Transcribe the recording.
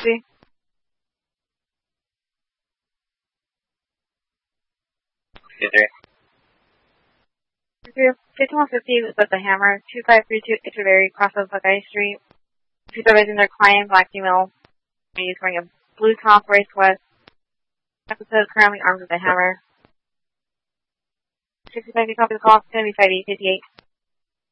emergency? 5150 with the Hammer, 2532 Echeverry, cross of Buckeye Street. Supervising their client, black female. He's wearing a blue top, race west. Episode currently armed with a hammer. 65, you copy the call. It's going to be 5858.